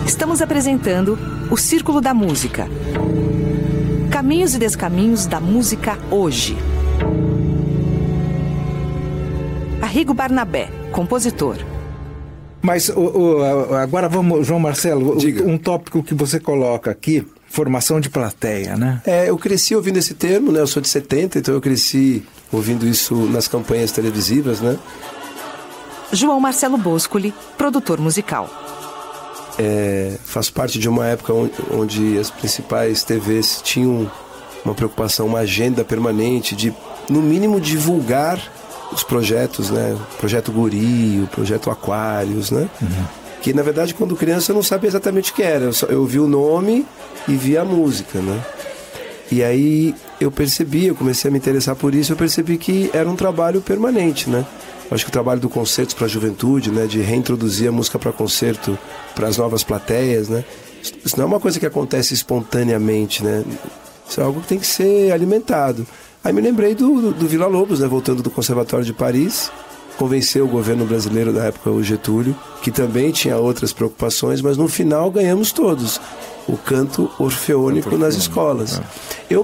Estamos apresentando o Círculo da Música. Caminhos e descaminhos da música hoje. Arrigo Barnabé, compositor. Mas agora vamos, João Marcelo, um tópico que você coloca aqui, formação de plateia, né? Eu cresci ouvindo esse termo, né? Eu sou de 70, então eu cresci ouvindo isso nas campanhas televisivas, né? João Marcelo Boscoli, produtor musical. Faço parte de uma época onde as principais TVs tinham uma preocupação, uma agenda permanente de, no mínimo, divulgar os projetos, né? O Projeto Guri, o Projeto Aquários, né? Uhum. Que, na verdade, quando criança eu não sabia exatamente o que era. Eu vi o nome e vi a música, né? E aí eu comecei a me interessar por isso, eu percebi que era um trabalho permanente, né? Eu acho que o trabalho do Concertos para a Juventude, né? De reintroduzir a música para concerto para as novas plateias, né? Isso não é uma coisa que acontece espontaneamente, né? Isso é algo que tem que ser alimentado. Aí me lembrei do Villa-Lobos, né? Voltando do Conservatório de Paris, convenceu o governo brasileiro da época, o Getúlio, que também tinha outras preocupações, mas no final ganhamos todos o canto orfeônico nas escolas. Eu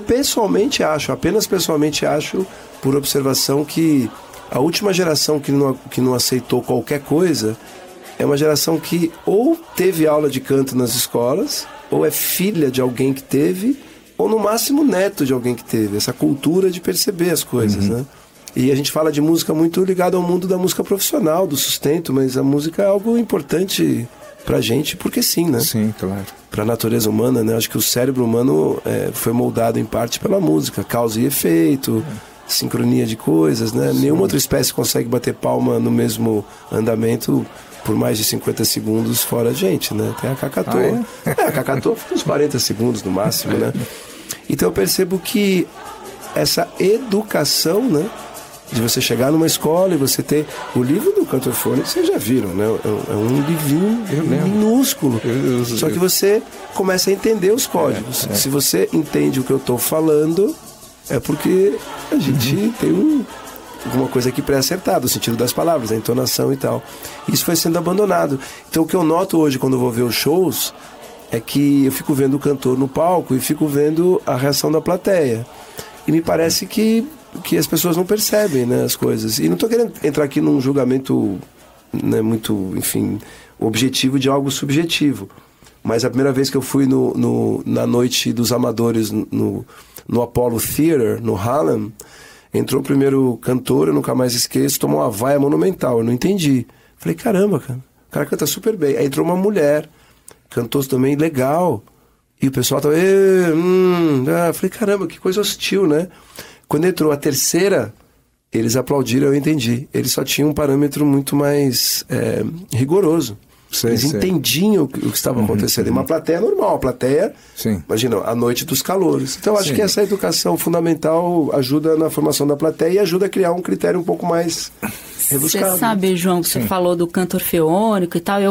apenas pessoalmente acho, por observação, que a última geração que não aceitou qualquer coisa é uma geração que ou teve aula de canto nas escolas, ou é filha de alguém que teve, ou no máximo neto de alguém que teve. Essa cultura de perceber as coisas, né? E a gente fala de música muito ligada ao mundo da música profissional, do sustento, mas a música é algo importante pra gente, porque sim, né? Sim, claro. Pra natureza humana, né? Acho que o cérebro humano foi moldado em parte pela música, causa e efeito, sincronia de coisas, né? Sim. Nenhuma outra espécie consegue bater palma no mesmo andamento por mais de 50 segundos fora a gente, né? Tem a cacatoa. A cacatoa fica uns 40 segundos no máximo, né? Então eu percebo que essa educação, né? De você chegar numa escola e você ter o livro do canto orfeônico, vocês já viram, né? É um livrinho minúsculo. Só que você começa a entender os códigos. Se você entende o que eu estou falando, é porque a gente tem alguma coisa aqui pré-acertada, o sentido das palavras, a entonação e tal. Isso foi sendo abandonado. Então o que eu noto hoje quando eu vou ver os shows é que eu fico vendo o cantor no palco e fico vendo a reação da plateia. E me parece que as pessoas não percebem, né, as coisas. E não estou querendo entrar aqui num julgamento, né, muito, enfim, objetivo de algo subjetivo. Mas a primeira vez que eu fui na noite dos amadores no Apollo Theater, no Harlem, entrou o primeiro cantor, eu nunca mais esqueço, tomou uma vaia monumental, eu não entendi. Falei, caramba, cara, o cara canta super bem. Aí entrou uma mulher, cantou também legal. E o pessoal tava... Falei, caramba, que coisa hostil, né? Quando entrou a terceira, eles aplaudiram, eu entendi. Eles só tinham um parâmetro muito mais rigoroso. Eles entendiam o que estava acontecendo. E uma plateia normal, uma plateia, imagina, a noite dos calouros. Então, eu acho que essa educação fundamental ajuda na formação da plateia e ajuda a criar um critério um pouco mais rebuscado. Você sabe, João, que você falou do canto orfeônico e tal,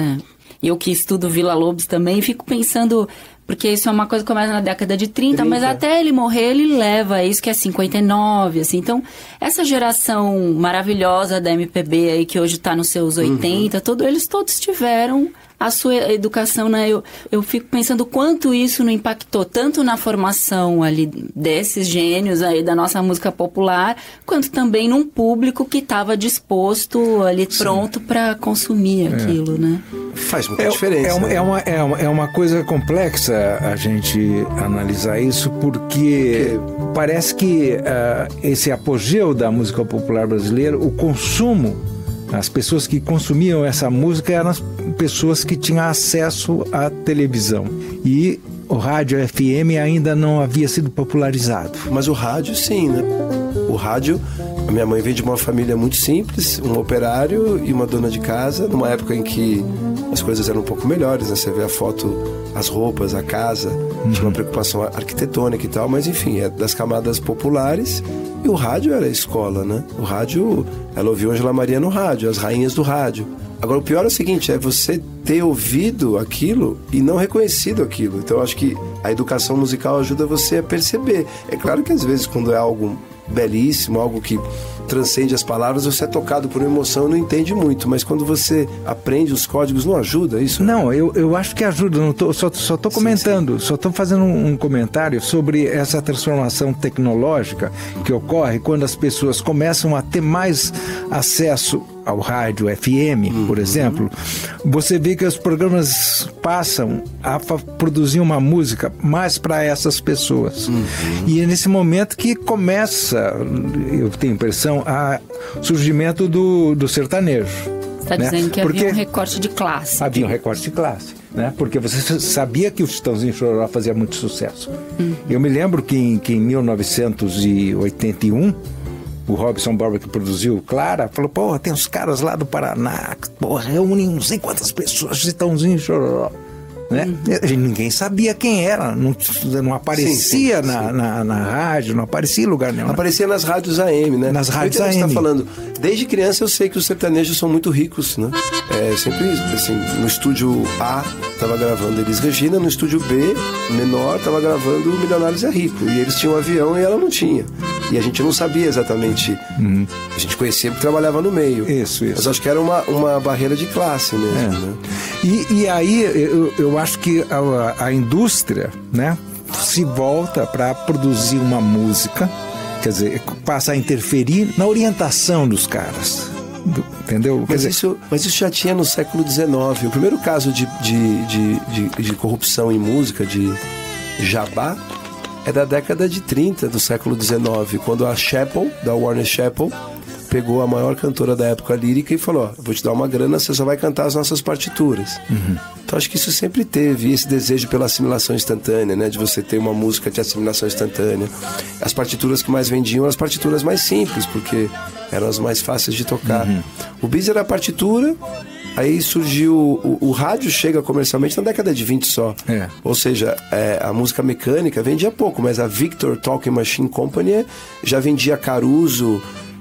eu que estudo Villa-Lobos também, fico pensando, porque isso é uma coisa que começa na década de 30, mas até ele morrer, ele leva isso que é 59, assim. Então, essa geração maravilhosa da MPB aí, que hoje está nos seus 80, eles todos tiveram a sua educação, né? Eu fico pensando quanto isso não impactou, tanto na formação ali desses gênios aí da nossa música popular, quanto também num público que estava disposto ali, pronto para consumir aquilo, né? Faz muita diferença. É uma coisa complexa a gente analisar isso, porque parece que esse apogeu da música popular brasileira, o consumo, as pessoas que consumiam essa música eram as pessoas que tinham acesso à televisão. E o rádio FM ainda não havia sido popularizado. Mas o rádio, sim, né? O rádio... A minha mãe veio de uma família muito simples, um operário e uma dona de casa, numa época em que as coisas eram um pouco melhores, né? Você vê a foto, as roupas, a casa, tinha uma preocupação arquitetônica e tal, mas enfim, é das camadas populares. E o rádio era a escola, né? O rádio, ela ouviu Angela Maria no rádio, as rainhas do rádio. Agora, o pior é o seguinte, é você ter ouvido aquilo e não reconhecido aquilo. Então, eu acho que a educação musical ajuda você a perceber. É claro que, às vezes, quando é algo belíssimo, algo que transcende as palavras, você é tocado por uma emoção e não entende muito, mas quando você aprende os códigos, não ajuda isso? Não, eu acho que ajuda, só estou comentando, só estou fazendo um comentário sobre essa transformação tecnológica que ocorre quando as pessoas começam a ter mais acesso ao rádio FM, por exemplo. Você vê que os programas passam a produzir uma música mais para essas pessoas. E é nesse momento que começa, eu tenho a impressão, o surgimento do sertanejo. Você está dizendo que havia um recorte de classe. Havia um recorte de classe, né? Porque você sabia que o Chitãozinho Chororó fazia muito sucesso. Eu me lembro que em 1981, o Robson Borba, que produziu Clara, falou, pô, tem uns caras lá do Paraná, pô, reúnem não sei quantas pessoas, Chitãozinho Chororó. Né? Ninguém sabia quem era, não aparecia na rádio, não aparecia em lugar nenhum. Aparecia nas rádios AM, né? Nas rádios AM. Você tá falando, desde criança eu sei que os sertanejos são muito ricos, né? Sempre assim, no estúdio A estava gravando Elis Regina, no estúdio B, menor, estava gravando Milionários é Rico, e eles tinham um avião e ela não tinha. E a gente não sabia exatamente. A gente conhecia porque trabalhava no meio. Isso. Mas acho que era uma barreira de classe mesmo, né? E aí eu acho que a indústria, né, se volta para produzir uma música, quer dizer, passa a interferir na orientação dos caras. Entendeu? Mas isso já tinha no século XIX. O primeiro caso de corrupção em música, de jabá, é da década de 30 do século XIX, quando a Chappell, da Warner Chappell, pegou a maior cantora da época lírica e falou, vou te dar uma grana, você só vai cantar as nossas partituras. Então acho que isso sempre teve, esse desejo pela assimilação instantânea, né? De você ter uma música de assimilação instantânea. As partituras que mais vendiam eram as partituras mais simples, porque eram as mais fáceis de tocar. O bis era a partitura. Aí surgiu, o rádio chega comercialmente na década de 20 só. Ou seja, a música mecânica vendia pouco, mas a Victor Talking Machine Company já vendia Caruso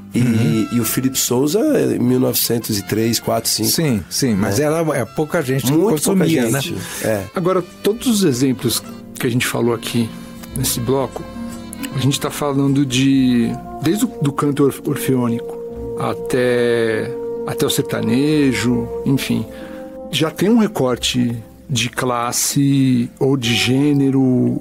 e o Philip Sousa em 1903, 4, 5. Sim, mas era pouca gente que muito consumia, pouca gente, né? Agora, todos os exemplos que a gente falou aqui nesse bloco, a gente está falando desde do canto orfeônico até o sertanejo, enfim, já tem um recorte de classe ou de gênero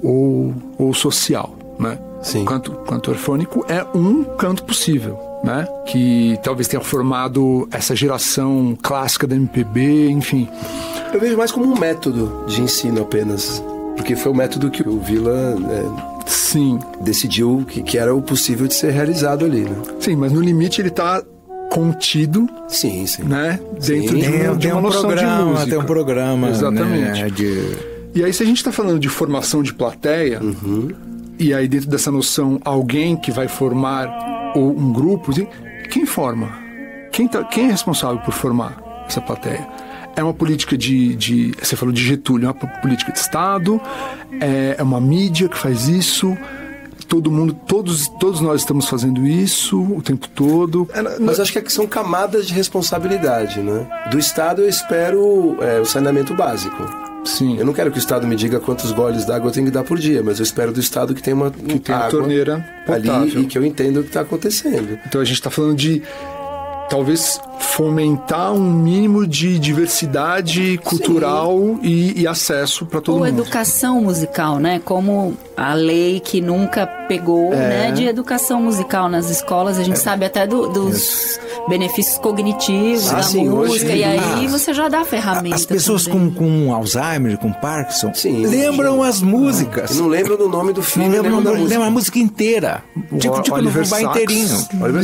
ou social, né? Sim. O canto orfônico é um canto possível, né? Que talvez tenha formado essa geração clássica da MPB, enfim. Eu vejo mais como um método de ensino apenas, porque foi o método que o Vila decidiu que era o possível de ser realizado ali, né? Sim, mas no limite ele está contido, sim, né? Dentro de uma noção programa, de música. Tem um programa, exatamente. Né, E aí, se a gente está falando de formação de plateia, e aí dentro dessa noção, alguém que vai formar um grupo, quem forma? Quem é responsável por formar essa plateia? É uma política você falou de Getúlio, é uma política de Estado, é uma mídia que faz isso. Todo mundo, todos nós estamos fazendo isso o tempo todo. Mas acho que são camadas de responsabilidade, né? Do Estado eu espero o saneamento básico. Sim. Eu não quero que o Estado me diga quantos goles d'água eu tenho que dar por dia, mas eu espero do Estado que tenha uma torneira potável ali e que eu entenda o que está acontecendo. Então a gente está falando de talvez fomentar um mínimo de diversidade cultural e acesso para todo mundo. Ou educação musical, né? Como a lei que nunca pegou, né? De educação musical nas escolas. A gente sabe até dos benefícios cognitivos da música. Hoje, e aí você já dá ferramentas. As pessoas com Alzheimer, com Parkinson, lembram as músicas. E não lembram do nome do filme. Lembram a música inteira. Tipo no fubá inteirinho.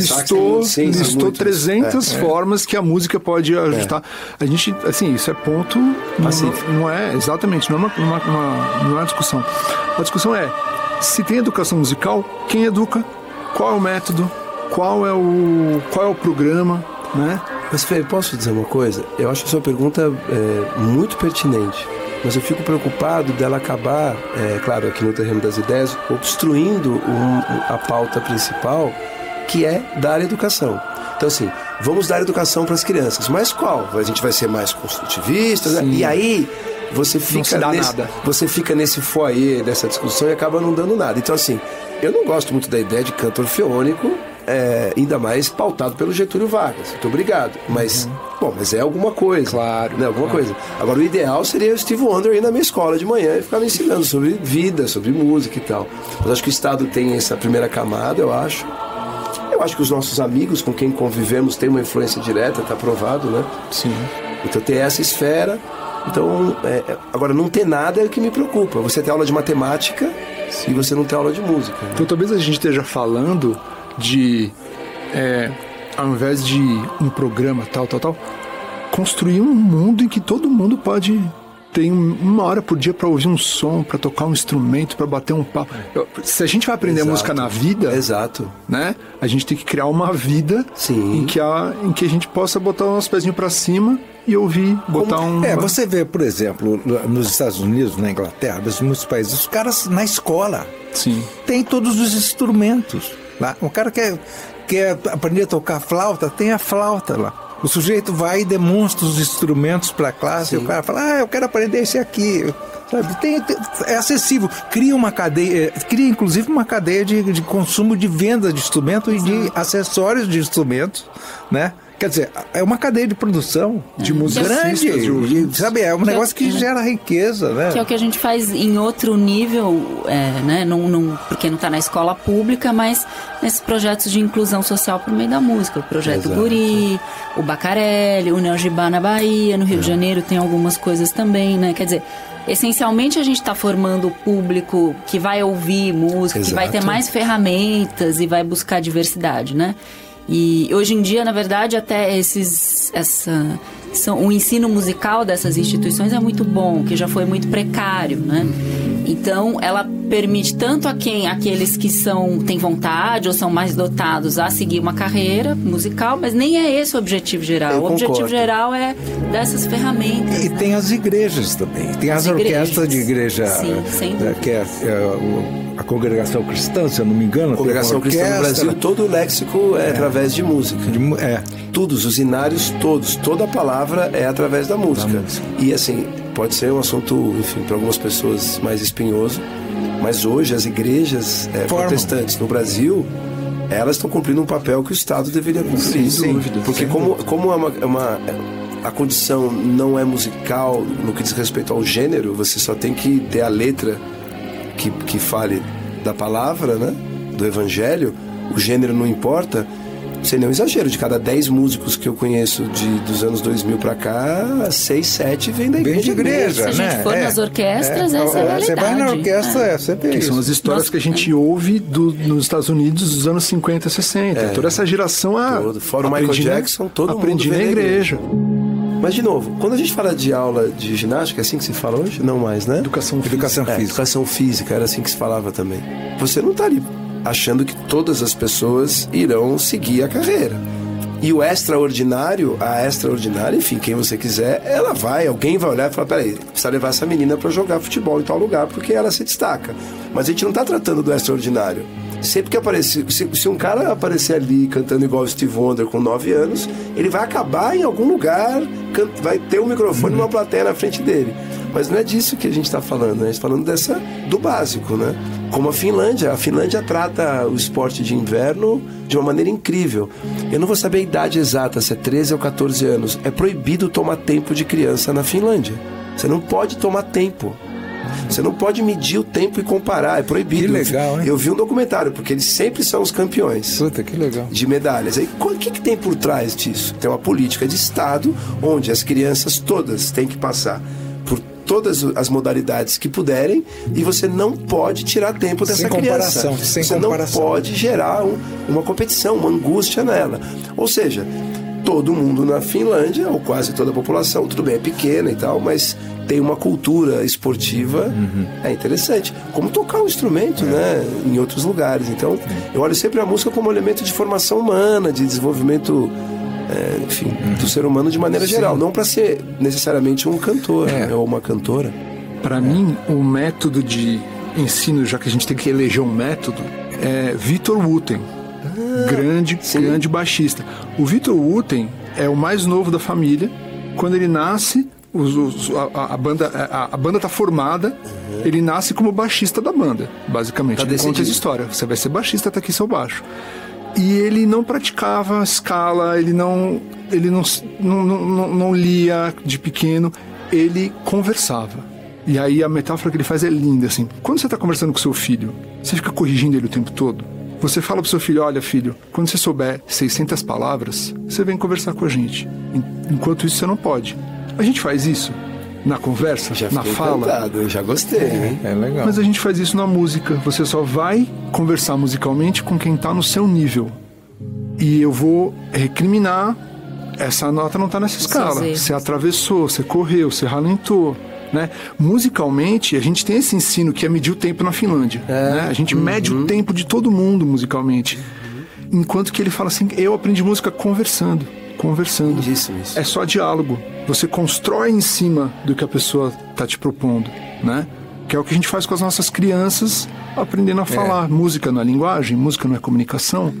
Listou 300 formas que a música pode ajustar. A gente, assim, isso é ponto pacífico. Não é, exatamente, não é uma discussão. A discussão é, se tem educação musical, quem educa? Qual é o método? Qual é o programa, né? Mas, Fê, posso dizer uma coisa? Eu acho a sua pergunta muito pertinente, mas eu fico preocupado dela acabar, claro, aqui no terreno das ideias, obstruindo a pauta principal, que é dar educação. Então, assim, vamos dar educação para as crianças, mas qual? A gente vai ser mais construtivista, né? E aí você fica nesse foyer dessa discussão e acaba não dando nada. Então, assim, eu não gosto muito da ideia de canto orfeônico ainda mais pautado pelo Getúlio Vargas. Muito obrigado. Mas, mas é alguma coisa. Claro. Né? Alguma coisa. Agora, o ideal seria o Steve Wonder ir na minha escola de manhã e ficar me ensinando sobre vida, sobre música e tal. Mas acho que o Estado tem essa primeira camada, eu acho. Eu acho que os nossos amigos com quem convivemos têm uma influência direta, tá provado, né? Sim. Então tem essa esfera. Então, agora, não ter nada é o que me preocupa. Você tem aula de matemática e você não tem aula de música. Né? Então talvez a gente esteja falando de, ao invés de um programa tal, construir um mundo em que todo mundo pode ter 1 hora por dia para ouvir um som, para tocar um instrumento, para bater um papo. Se a gente vai aprender música na vida, né? A gente tem que criar uma vida em que a gente possa botar o nosso pezinho para cima e ouvir, botar você vê, por exemplo, nos Estados Unidos, na Inglaterra, nos muitos países, os caras na escola tem todos os instrumentos lá. O cara quer aprender a tocar flauta, tem a flauta lá. O sujeito vai e demonstra os instrumentos para a classe, e o cara fala, eu quero aprender esse aqui. Sabe? É acessível. Cria uma cadeia, inclusive uma cadeia de consumo de venda de instrumentos e de acessórios de instrumentos, né? Quer dizer, é uma cadeia de produção de música grande, sabe? É um negócio que gera riqueza, né? Que é o que a gente faz em outro nível, né? Porque não está na escola pública, mas nesses projetos de inclusão social por meio da música. O Projeto Guri, o Bacarelli, o União Gibá na Bahia, no Rio de Janeiro tem algumas coisas também, né? Quer dizer, essencialmente a gente está formando o público que vai ouvir música, que vai ter mais ferramentas e vai buscar diversidade, né? E hoje em dia, na verdade, até o ensino musical dessas instituições é muito bom, que já foi muito precário, né? Então, ela permite tanto aqueles que têm vontade ou são mais dotados a seguir uma carreira musical, mas nem é esse o objetivo geral. O objetivo geral é dessas ferramentas. E tem as igrejas também. Tem as orquestras de igreja, que é a Congregação Cristã, se eu não me engano. A Congregação Cristã no Brasil, todo o léxico é através de música. Todos, os inários todos, toda a palavra é através da música. E assim, pode ser um assunto, enfim, para algumas pessoas mais espinhoso, mas hoje as igrejas protestantes no Brasil, elas estão cumprindo um papel que o Estado deveria cumprir. Sim, porque como a condição não é musical no que diz respeito ao gênero, você só tem que ter a letra que fale da palavra, né, do evangelho, o gênero não importa. Sem nenhum exagero, de cada 10 músicos que eu conheço dos anos 2000 pra cá, 6, 7 vêm da igreja. Se a gente for nas orquestras, essa é a realidade. Você vai na orquestra, você vê isso. São as histórias que a gente ouve nos Estados Unidos dos anos 50 e 60. Toda essa geração, fora o Michael Jackson, todo mundo aprendi na igreja. Mas, de novo, quando a gente fala de aula de ginástica, é assim que se fala hoje? Não mais, né? Educação física. Educação física, era assim que se falava também. Você não tá ali achando que todas as pessoas irão seguir a carreira. E a extraordinária, enfim, quem você quiser, alguém vai olhar e falar, peraí, precisa levar essa menina para jogar futebol em tal lugar, porque ela se destaca. Mas a gente não está tratando do extraordinário. Sempre que aparecer, se um cara aparecer ali cantando igual o Steve Wonder com 9 anos, ele vai acabar em algum lugar, vai ter um microfone e uma plateia na frente dele. Mas não é disso que a gente está falando, né? A gente está falando do básico, né? Como a Finlândia trata o esporte de inverno de uma maneira incrível. Eu não vou saber a idade exata, se é 13 ou 14 anos. É proibido tomar tempo de criança na Finlândia. Você não pode tomar tempo. Você não pode medir o tempo e comparar, é proibido. Que legal, hein? Eu vi um documentário, porque eles sempre são os campeões. Puta, que legal. De medalhas. Aí, o que tem por trás disso? Tem uma política de Estado, onde as crianças todas têm que passar por todas as modalidades que puderem, e você não pode tirar tempo dessa criança. Você não pode gerar uma competição, uma angústia nela. Ou seja, todo mundo na Finlândia, ou quase toda a população, tudo bem, é pequena e tal, mas tem uma cultura esportiva, é interessante. Como tocar um instrumento, né, em outros lugares. Então, eu olho sempre a música como um elemento de formação humana, de desenvolvimento, enfim, do ser humano de maneira geral. Não para ser necessariamente um cantor, né, ou uma cantora. Para mim, o método de ensino, já que a gente tem que eleger um método, é Victor Wooten. Grande baixista. O Victor Wooten é o mais novo da família. Quando ele nasce, a banda tá formada, ele nasce como baixista da banda, basicamente. Ele conta essa história. Você vai ser baixista, tá aqui seu baixo. E ele não praticava escala, ele não lia de pequeno, ele conversava. E aí a metáfora que ele faz é linda, assim. Quando você está conversando com seu filho, você fica corrigindo ele o tempo todo? Você fala pro seu filho, olha filho, quando você souber 600 palavras, você vem conversar com a gente. Enquanto isso você não pode. A gente faz isso na conversa, na fala. Encantado, eu já gostei, hein? É legal. Mas a gente faz isso na música. Você só vai conversar musicalmente com quem tá no seu nível. E eu vou recriminar, essa nota não tá nessa escala. Você atravessou, você correu, você ralentou. Né? Musicalmente, a gente tem esse ensino que é medir o tempo na Finlândia. Né? A gente mede o tempo de todo mundo musicalmente. Enquanto que ele fala assim, eu aprendi música conversando. Isso. É só diálogo. Você constrói em cima do que a pessoa está te propondo, né? Que é o que a gente faz com as nossas crianças, aprendendo a falar. Música não é linguagem, música não é comunicação.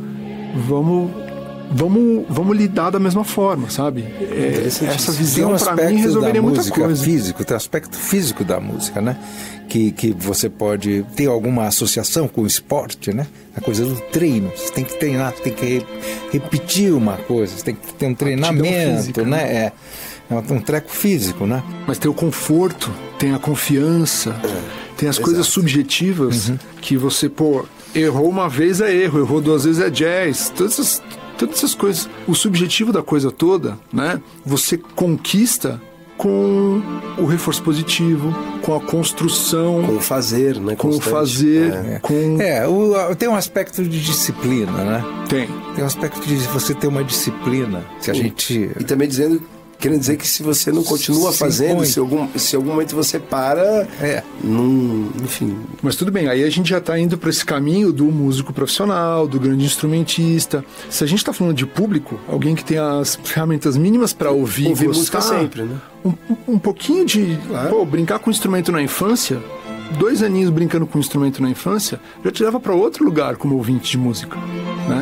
Vamos lidar da mesma forma, sabe? Essa visão, para mim, resolveria muita coisa. Tem um aspecto físico da música, né? Que você pode ter alguma associação com o esporte, né? A coisa do treino. Você tem que treinar, tem que repetir uma coisa, você tem que ter um treinamento, física, né? É um treco físico, né? Mas tem o conforto, tem a confiança, tem as coisas subjetivas que você, errou uma vez é erro, errou 2 vezes é jazz, todas essas coisas. O subjetivo da coisa toda, né? Você conquista com o reforço positivo, com a construção, com o fazer, né? Com o fazer, tem um aspecto de disciplina, né? Tem um aspecto de você ter uma disciplina. Se a gente... E também querendo dizer que se você não continua fazendo, se algum momento você para, enfim. Mas tudo bem, aí a gente já está indo para esse caminho do músico profissional, do grande instrumentista. Se a gente está falando de público, alguém que tem as ferramentas mínimas para ouvir e gostar, música sempre, né? Um pouquinho de brincar com o instrumento na infância, 2 aninhos brincando com o instrumento na infância, já te leva para outro lugar como ouvinte de música, né?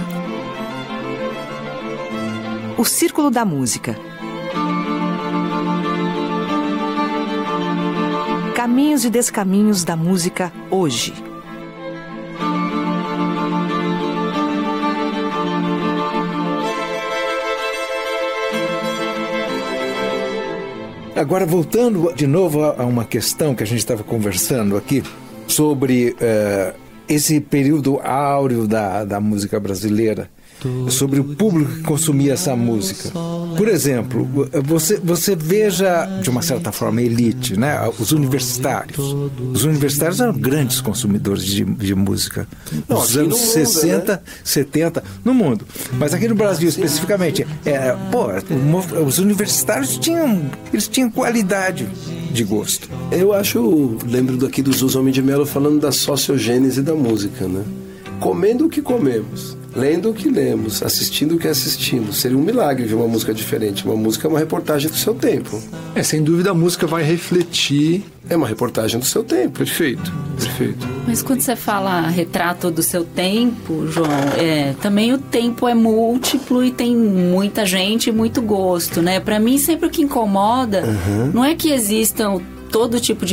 O Círculo da Música. Caminhos e descaminhos da música hoje. Agora, voltando de novo a uma questão que a gente estava conversando aqui, sobre esse período áureo da música brasileira, sobre o público que consumia essa música. Por exemplo, você veja, de uma certa forma, a elite, né? Os universitários. Os universitários eram grandes consumidores de música nos anos 60, né? 70, no mundo. Mas aqui no Brasil, especificamente, os universitários tinham qualidade de gosto. Eu lembro aqui do Zuz Homem de Melo falando da sociogênese da música, né? Comendo o que comemos, lendo o que lemos, assistindo o que assistimos. Seria um milagre ver uma música diferente. Uma música é uma reportagem do seu tempo. Sem dúvida a música vai refletir. É uma reportagem do seu tempo. Perfeito. Mas quando você fala retrato do seu tempo, João, também o tempo é múltiplo e tem muita gente e muito gosto, né? Pra mim, sempre o que incomoda não é que existam todo tipo de